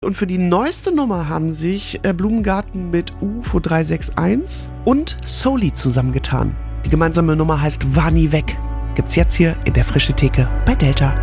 Und für die neueste Nummer haben sich Blumengarten mit UFO 361 und Soli zusammengetan. Die gemeinsame Nummer heißt War nie weg. Gibt's jetzt hier in der Frische Theke bei Delta.